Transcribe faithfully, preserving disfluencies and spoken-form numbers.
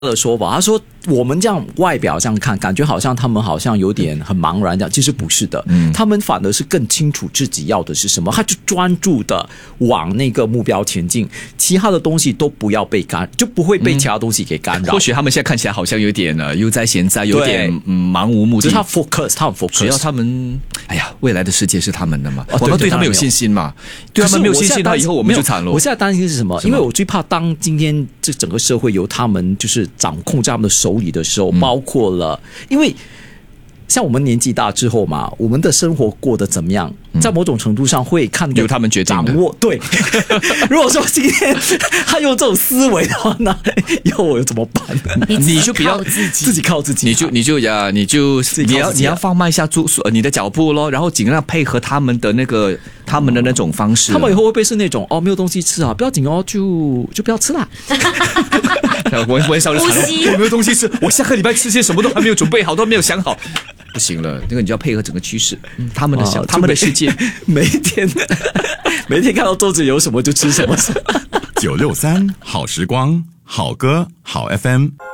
的说法，他说我们这样外表这样看，感觉好像他们好像有点很茫然这样，其实不是的，嗯，他们反而是更清楚自己要的是什么，他就专注的往那个目标前进，其他的东西都不要被干，就不会被其他东西给干扰。 或许他们现在看起来好像有点呃悠哉闲哉，有点嗯茫无目的。 只是他 focus， 他很 focus。 只要他们，哎呀，未来的世界是他们的嘛， 哦、 我们对他们有信心嘛。对他们没有信心，那以后我们就惨了。 我现在担心是什么？因为我最怕当今天这整个社会由他们就是掌控在他们的手里的时候，嗯、包括了，因为像我们年纪大之后嘛，我们的生活过得怎么样，在某种程度上会看由他们决定的。 掌握对。如果说今天他用这种思维的话，那以后我怎么办？ 你就比较自己自己靠自己， 你就你就呀，你就你要你要放慢一下速你的脚步咯，然后尽量配合他们的那个他们的那种方式。 他们以后会不会是那种哦没有东西吃啊，不要紧哦，就就不要吃啦。 我我很少就惨了，我没有东西吃，我下个礼拜吃些什么都还没有准备好，都没有想好。不行了，那个你就要配合整个趋势，嗯、他们的想、哦、他们的世界， 每天每天看到桌子有什么就吃什么。 九六三好时光，好歌好 F M。